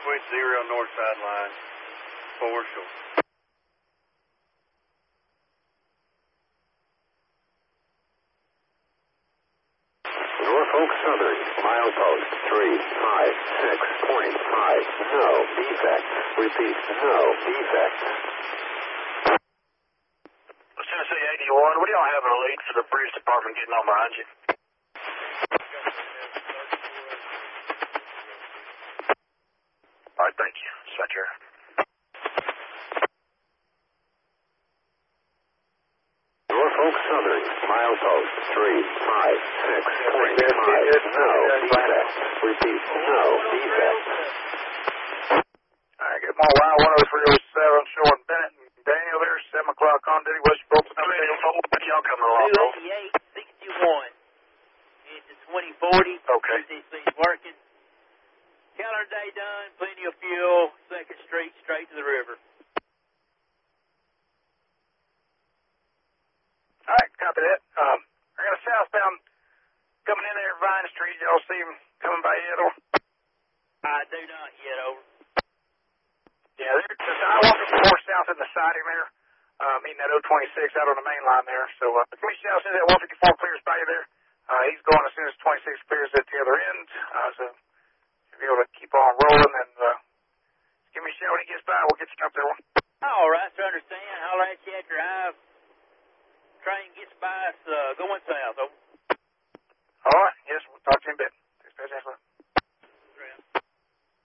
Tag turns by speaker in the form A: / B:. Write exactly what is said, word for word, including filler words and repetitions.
A: Switch zero north sideline, four short.
B: Norfolk Southern, milepost three five six point five, no defect. Repeat, no defect.
C: Tennessee eighty-one, what do y'all have in a lead for the bridge department getting on behind you? All right, thank you. Set your...
B: Norfolk Southern, milepost three five six point five, no defect. Repeat, no defect.
C: All right, good morning. Y one oh three oh seven, showing Bennett and Daniel there, seven o'clock on duty, Westbrook. Y'all coming along, bro?
D: two eighty-eight sixty-one. Into twenty forty.
C: Okay.
D: C C C's working. Calendar day done, plenty of fuel, second street, straight to the river.
C: All right, copy that. Um, I got a southbound coming in there at Vine Street. Y'all see him coming by yet? Or?
D: I do not yet, over.
C: Yeah, there's, I walked four south in the siding there, uh, meeting that oh twenty-six out on the main line there. So, uh, give me a shout as soon as that one fifty-four clears by you there. Uh, he's going as soon as twenty-six clears at the other end. Uh, so, be able to keep on rolling, and uh, give me a shout when he gets by. We'll get you up there.
D: All right, to understand. Holler at you after I train gets by us uh, going south. Over.
C: All right. Yes, we'll talk to you in a bit. Thanks, Pastor.